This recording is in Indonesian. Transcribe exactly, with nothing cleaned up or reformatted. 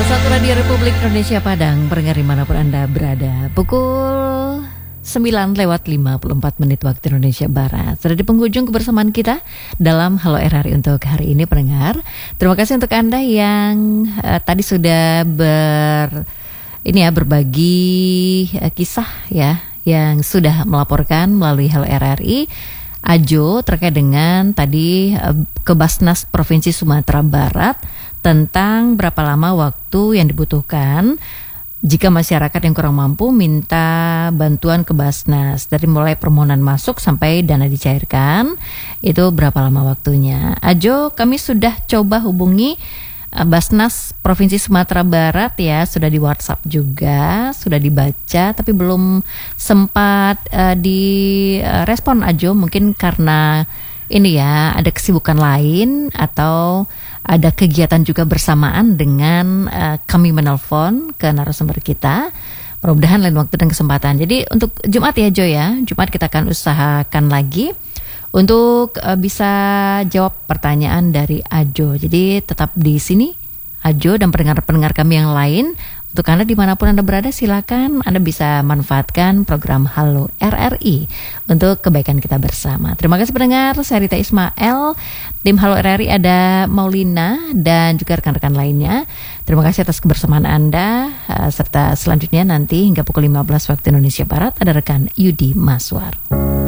satu Radio Republik Indonesia Padang, pendengar dimanapun Anda berada. Pukul sembilan lewat lima puluh empat menit waktu Indonesia Barat. Sudah di penghujung kebersamaan kita dalam Halo R R I untuk hari ini, pendengar. Terima kasih untuk Anda yang uh, tadi sudah ber ini ya berbagi uh, kisah ya yang sudah melaporkan melalui Halo R R I. Ajo terkait dengan tadi uh, ke Basnas Provinsi Sumatera Barat tentang berapa lama waktu yang dibutuhkan jika masyarakat yang kurang mampu minta bantuan ke Basnas, dari mulai permohonan masuk sampai dana dicairkan, itu berapa lama waktunya. Ajo, kami sudah coba hubungi uh, Basnas Provinsi Sumatera Barat ya, sudah di WhatsApp juga, sudah dibaca, tapi belum sempat uh, direspon Ajo, mungkin karena ini ya ada kesibukan lain atau ada kegiatan juga bersamaan dengan uh, kami menelpon ke narasumber kita. Mudah-mudahan lain waktu dan kesempatan. Jadi untuk Jumat ya Jo ya, Jumat kita akan usahakan lagi untuk uh, bisa jawab pertanyaan dari Ajo. Jadi tetap di sini Ajo dan pendengar-pendengar kami yang lain. Untuk Anda dimanapun Anda berada, silakan Anda bisa manfaatkan program Halo R R I untuk kebaikan kita bersama. Terima kasih pendengar, saya Rita Ismail. Tim Halo R R I ada Maulina dan juga rekan-rekan lainnya. Terima kasih atas kebersamaan Anda, serta selanjutnya nanti hingga pukul lima belas waktu Indonesia Barat ada rekan Yudi Maswar.